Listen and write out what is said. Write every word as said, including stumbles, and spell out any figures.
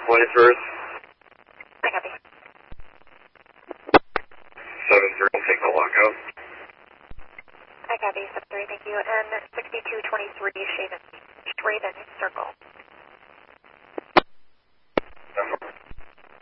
twenty-first. I copy. seven three, signal lockout. I copy, seven three, thank you. And sixty-two twenty-three, Shaven, Shraven Circle.